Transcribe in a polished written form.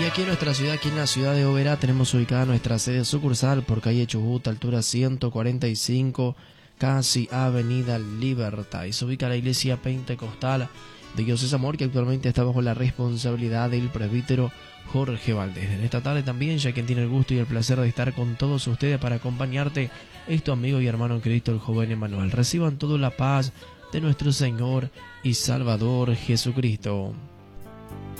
aquí en nuestra ciudad, aquí en la ciudad de Oberá, tenemos ubicada nuestra sede sucursal por calle Chubut, altura 145, casi Avenida Libertad. Y se ubica la iglesia pentecostal de Dios es Amor, que actualmente está bajo la responsabilidad del presbítero Jorge Valdés. En esta tarde también, ya quien tiene el gusto y el placer de estar con todos ustedes para acompañarte, es tu amigo y hermano en Cristo, el joven Emanuel. Reciban toda la paz de nuestro Señor y Salvador Jesucristo.